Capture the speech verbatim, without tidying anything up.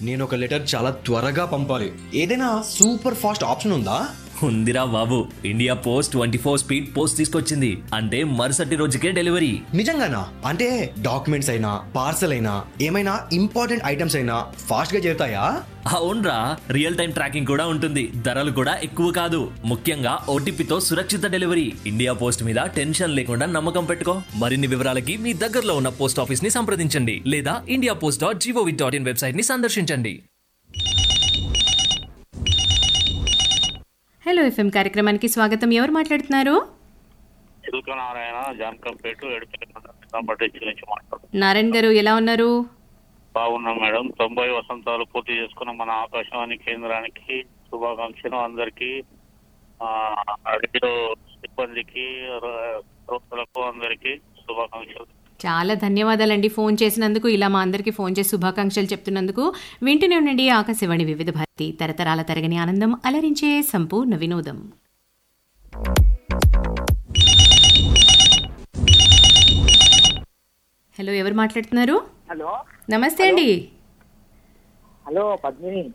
నేను ఒక లెటర్ చాలా త్వరగా పంపాలి. ఏదైనా సూపర్ ఫాస్ట్ ఆప్షన్ ఉందా? ఉందిరా బాబు, India post twenty four speed post తీసుకొచ్చింది. అంటే మరుసటి రోజుకే డెలివరీ. నిజంగానా? అంటే డాక్యుమెంట్స్ అయినా పార్సల్ అయినా ఏమైనా ఇంపార్టెంట్ ఐటమ్స్ అయినా ఫాస్ట్ గా చేరుతాయా? అవునరా, రియల్ టైం ట్రాకింగ్ కూడా ఉంటుంది. ధరలు కూడా ఎక్కువ కాదు. ముఖ్యంగా ఓటీపీతో సురక్షిత డెలివరీ. ఇండియా పోస్ట్ మీద టెన్షన్ లేకుండా నమ్మకం పెట్టుకో. మరిన్ని వివరాలకి మీ దగ్గరలో ఉన్న పోస్ట్ ఆఫీస్ ని సంప్రదించండి లేదా India post dot GOV dot in website ని సందర్శించండి. హలో ఎఫ్ఎం కార్యక్రమానికి స్వాగతం. ఎవరు మాట్లాడుతున్నారు? నారాయణ గారు, ఎలా ఉన్నారు? బాగున్నాం మేడం. తొంభై వసంతాలు పూర్తి చేసుకున్న మన ఆకాశవాణి కేంద్రానికి శుభాకాంక్షలు. అందరికి రేడియో సిబ్బందికి శ్రోతలకు అందరికి శుభాకాంక్షలు. చాలా ధన్యవాదాలండి ఫోన్ చేసినందుకు, ఇలా మా అందరికి ఫోన్ చేసి శుభాకాంక్షలు చెప్తున్నందుకు. వింటూనే ఉండండి ఆకాశవాణి వివిధ భారతి, తరతరాల తరగని ఆనందం, అలరించే సంపూర్ణ వినోదం. హలో, ఎవరు మాట్లాడుతున్నారు? హలో, నమస్తే అండి. హలో పద్మిని.